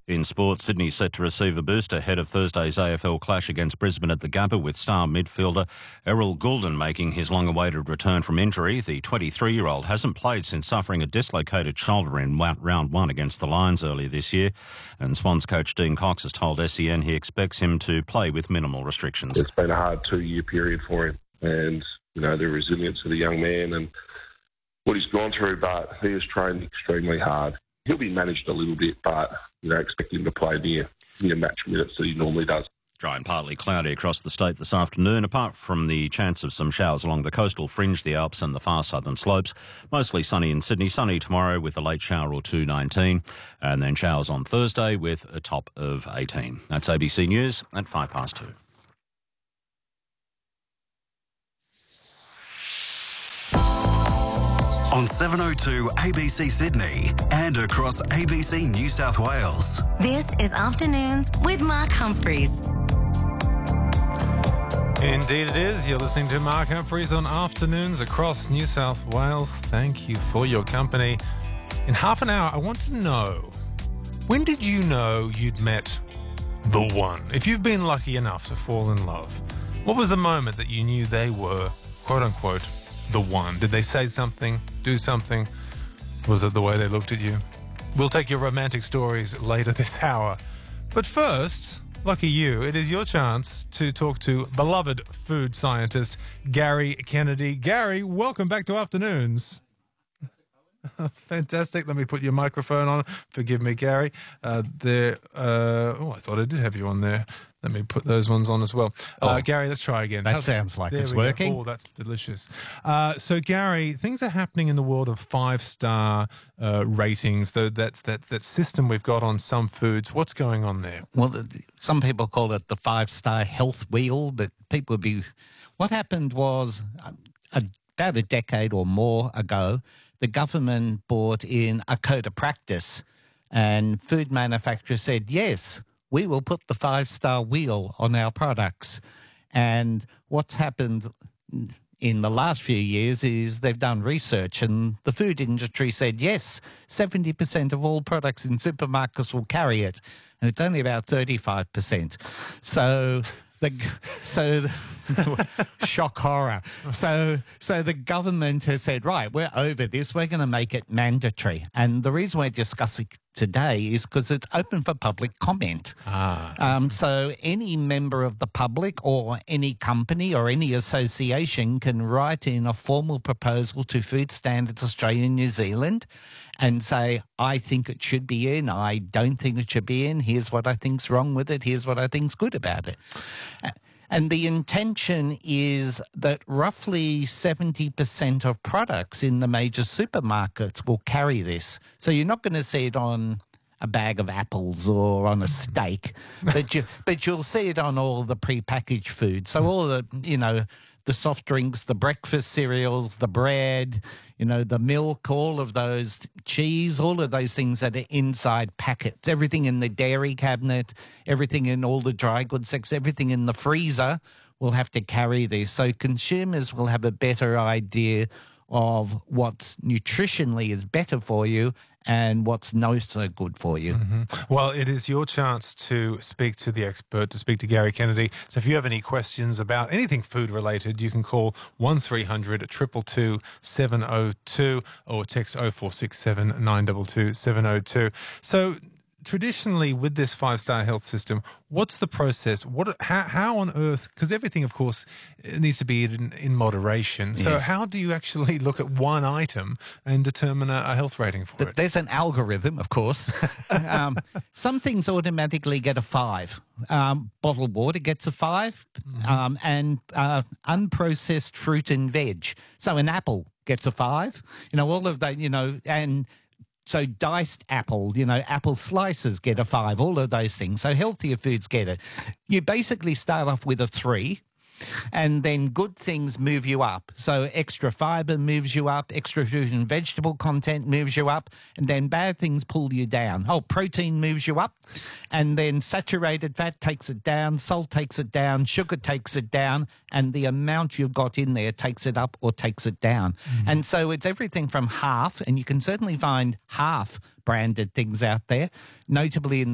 In sport, Sydney set to receive a boost ahead of Thursday's AFL clash against Brisbane at the Gabba, with star midfielder Errol Goulden making his long-awaited return from injury. The 23-year-old hasn't played since suffering a dislocated shoulder in round one against the Lions earlier this year, and Swans coach Dean Cox has told SEN he expects him to play with minimal restrictions. It's been a hard 2-year period for him, and the resilience of the young man and what he's gone through, but he has trained extremely hard. He'll be managed a little bit, but expect him to play near match minutes that he normally does. Dry and partly cloudy across the state this afternoon, apart from the chance of some showers along the coastal fringe, the Alps and the far southern slopes. Mostly sunny in Sydney, sunny tomorrow with a late shower or two, 19, and then showers on Thursday with a top of 18. That's ABC News at 2:05. On 702 ABC Sydney and across ABC New South Wales. This is Afternoons with Mark Humphreys. Indeed it is. You're listening to Mark Humphreys on Afternoons across New South Wales. Thank you for your company. In half an hour, I want to know, when did you know you'd met the one? If you've been lucky enough to fall in love, what was the moment that you knew they were, quote-unquote, the one? Did they say something, do something? Was it the way they looked at you? We'll take your romantic stories later this hour. But first, lucky you, it is your chance to talk to beloved food scientist Gary Kennedy. Gary, welcome back to Afternoons. Fantastic. Let me put your microphone on. Forgive me, Gary. I thought I did have you on there. Let me put those ones on as well. Gary, let's try again. That sounds like it's working. Oh, that's delicious. So, Gary, things are happening in the world of 5-star ratings. That system we've got on some foods. What's going on there? Well, some people call it the 5-star health wheel, but people would be... What happened was about a decade or more ago, the government brought in a code of practice, and food manufacturers said, yes, we will put the 5-star wheel on our products. And what's happened in the last few years is they've done research, and the food industry said, yes, 70% of all products in supermarkets will carry it, and it's only about 35%. So shock horror. So the government has said, right, we're over this. We're going to make it mandatory. And the reason we're discussing today is because it's open for public comment. So any member of the public or any company or any association can write in a formal proposal to Food Standards Australia and New Zealand and say, I think it should be in, I don't think it should be in, here's what I think's wrong with it, here's what I think's good about it. And the intention is that roughly 70% of products in the major supermarkets will carry this. So you're not going to see it on a bag of apples or on a steak, but you'll see it on all the prepackaged food. So all the, the soft drinks, the breakfast cereals, the bread, the milk, all of those, cheese, all of those things that are inside packets, everything in the dairy cabinet, everything in all the dry goods sections, everything in the freezer will have to carry this. So consumers will have a better idea of what's nutritionally is better for you and what's not so good for you. Mm-hmm. Well, it is your chance to speak to the expert, to speak to Gary Kennedy. So if you have any questions about anything food-related, you can call 1300 222 702 or text 0467 922 702. So traditionally, with this 5-star health system, what's the process? How on earth? Because everything, of course, needs to be in moderation. So how do you actually look at one item and determine a health rating for it? There's an algorithm, of course. Some things automatically get a 5. Bottled water gets a 5, and unprocessed fruit and veg. So an apple gets a 5. All of that. And so diced apple, apple slices get a 5, all of those things. So healthier foods get it. You basically start off with a 3, and then good things move you up. So extra fibre moves you up, extra fruit and vegetable content moves you up, and then bad things pull you down. Protein moves you up, and then saturated fat takes it down, salt takes it down, sugar takes it down, and the amount you've got in there takes it up or takes it down. And so it's everything from half, and you can certainly find half branded things out there, notably in